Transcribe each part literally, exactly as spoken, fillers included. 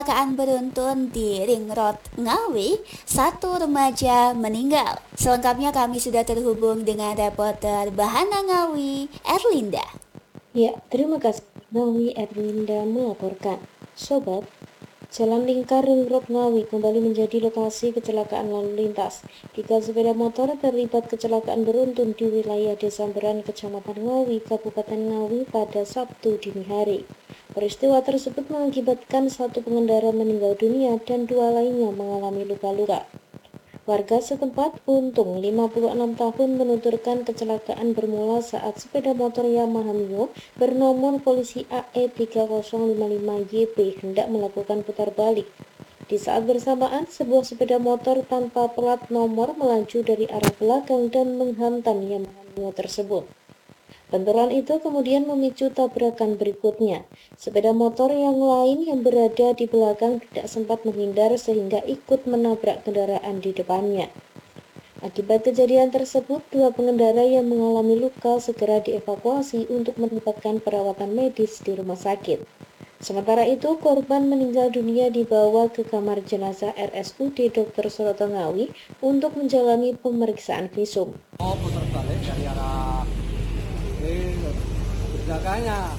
Kecelakaan beruntun di Ring Road Ngawi, satu remaja meninggal. Selengkapnya kami sudah terhubung dengan reporter Bahana Ngawi, Erlinda. Ya, terima kasih. Ngawi Erlinda melaporkan. Sobat, Jalan Lingkar Ring Road Ngawi kembali menjadi lokasi kecelakaan lalu lintas. Tiga sepeda motor terlibat kecelakaan beruntun di wilayah Desa Beran, Kecamatan Ngawi, Kabupaten Ngawi pada Sabtu dini hari. Peristiwa tersebut mengakibatkan satu pengendara meninggal dunia dan dua lainnya mengalami luka-luka. Warga setempat Untung lima puluh enam tahun menuturkan kecelakaan bermula saat sepeda motor Yamaha Mio bernomor polisi A E tiga nol lima lima Y P hendak melakukan putar balik. Di saat bersamaan, sebuah sepeda motor tanpa plat nomor melaju dari arah belakang dan menghantam Yamaha Mio tersebut. Benturan itu kemudian memicu tabrakan berikutnya. Sepeda motor yang lain yang berada di belakang tidak sempat menghindar sehingga ikut menabrak kendaraan di depannya. Akibat kejadian tersebut, dua pengendara yang mengalami luka segera dievakuasi untuk mendapatkan perawatan medis di rumah sakit. Sementara itu, korban meninggal dunia dibawa ke kamar jenazah R S U D Dokter Suroto Ngawi untuk menjalani pemeriksaan visum. Oh, putar balik dari arah ini belakangnya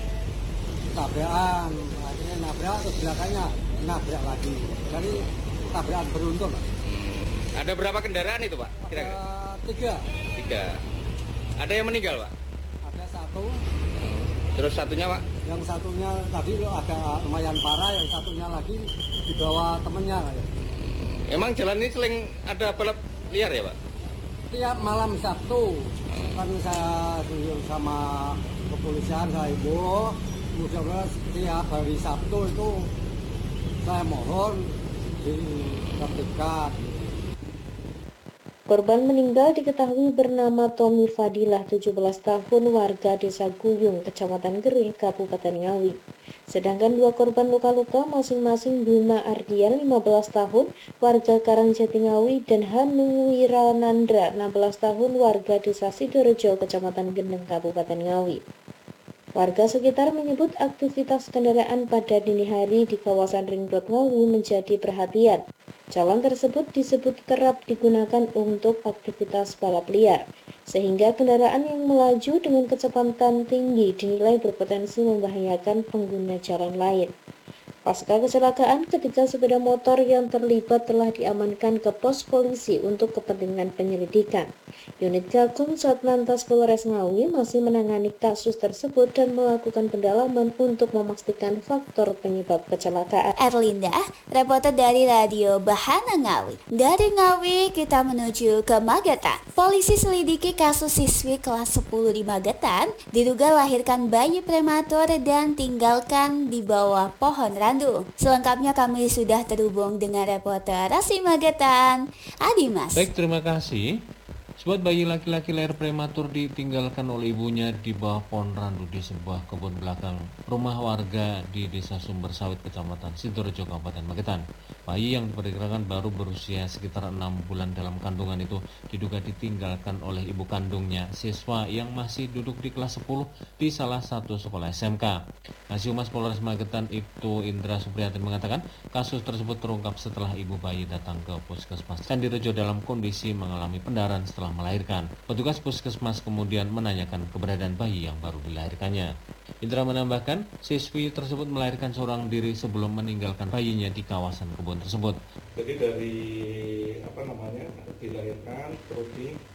tabrakan, akhirnya nabrak terus belakangnya nabrak lagi. Jadi tabrakan beruntun. Hmm. Ada berapa kendaraan itu, Pak? Kira-kira? Uh, tiga. Tiga. Ada yang meninggal, Pak? Ada satu. Terus satunya, Pak? Yang satunya tadi agak lumayan parah, yang satunya lagi di bawah temennya. Ya. Emang jalan ini sering ada balap liar ya, Pak? Tiap malam Sabtu kan saya dulu sama kepolisian saya ibu, mudah-mudahan setiap hari Sabtu itu saya mohon ditertibkan. Korban meninggal diketahui bernama Tommy Fadilah, tujuh belas tahun, warga Desa Guyung, Kecamatan Gerih, Kabupaten Ngawi. Sedangkan dua korban luka-luka masing-masing Bima Ardian, lima belas tahun, warga Karangjati Ngawi, dan Hanung Wiranandra, enam belas tahun, warga Desa Sidorejo, Kecamatan Gendeng, Kabupaten Ngawi. Warga sekitar menyebut aktivitas kendaraan pada dini hari di kawasan Ring Road Ngawi menjadi perhatian. Jalan tersebut disebut kerap digunakan untuk aktivitas balap liar, sehingga kendaraan yang melaju dengan kecepatan tinggi dinilai berpotensi membahayakan pengguna jalan lain. Pasca kecelakaan, ketiga sepeda motor yang terlibat telah diamankan ke pos polisi untuk kepentingan penyelidikan. Unit Gakum Satlantas Polres Ngawi masih menangani kasus tersebut dan melakukan pendalaman untuk memastikan faktor penyebab kecelakaan. Erlinda, reporter dari Radio Bahana Ngawi. Dari Ngawi kita menuju ke Magetan. Polisi selidiki kasus siswi kelas sepuluh di Magetan diduga lahirkan bayi prematur dan tinggalkan di bawah pohon randu. Selengkapnya kami sudah terhubung dengan reporter Rasi Magetan, Adimas. Baik, terima kasih. Sebuah bayi laki-laki lahir prematur ditinggalkan oleh ibunya di bawah pohon randu di sebuah kebun belakang rumah warga di Desa Sumber Sawit, Kecamatan Sidorejo, Kabupaten Magetan. Bayi yang diperkirakan baru berusia sekitar enam bulan dalam kandungan itu diduga ditinggalkan oleh ibu kandungnya, siswa yang masih duduk di kelas sepuluh di salah satu sekolah S M K. Kasih Humas Polres Magetan Ibtu Indra Supriyatin mengatakan kasus tersebut terungkap setelah ibu bayi datang ke puskesmas Sidorejo dalam kondisi mengalami pendarahan setelah melahirkan. Petugas puskesmas kemudian menanyakan keberadaan bayi yang baru dilahirkannya. Indra menambahkan, siswi tersebut melahirkan seorang diri sebelum meninggalkan bayinya di kawasan kebun tersebut. Jadi dari apa namanya dilahirkan terus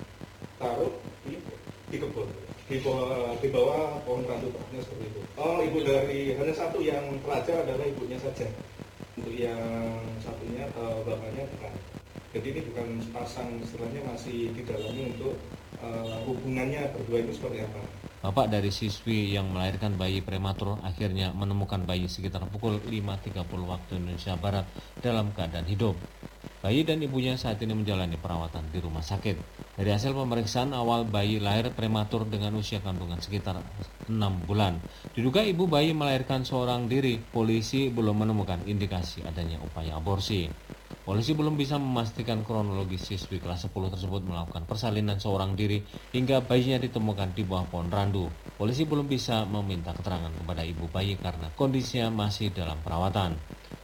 ditaruh di, di kebun, di bawah, di bawah pohon randu, seperti itu. Oh, ibu dari hanya satu yang pelajar adalah ibunya saja. Untuk yang satunya uh, bapaknya bukan. Jadi ini bukan sepasang, istilahnya masih didalami untuk uh, hubungannya berdua itu seperti apa. Bapak dari siswi yang melahirkan bayi prematur akhirnya menemukan bayi sekitar pukul lima tiga puluh waktu Indonesia Barat dalam keadaan hidup. Bayi dan ibunya saat ini menjalani perawatan di rumah sakit. Dari hasil pemeriksaan awal, bayi lahir prematur dengan usia kandungan sekitar enam bulan. Diduga ibu bayi melahirkan seorang diri, polisi belum menemukan indikasi adanya upaya aborsi. Polisi belum bisa memastikan kronologis siswi kelas sepuluh tersebut melakukan persalinan seorang diri hingga bayinya ditemukan di bawah pohon randu. Polisi belum bisa meminta keterangan kepada ibu bayi karena kondisinya masih dalam perawatan.